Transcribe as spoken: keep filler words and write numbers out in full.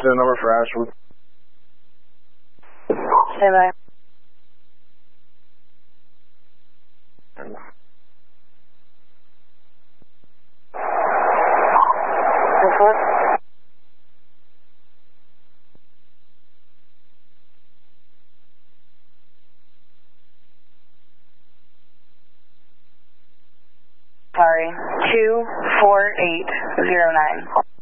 incident number for Ashwood. Stand by. Report. Sorry, two four eight zero nine.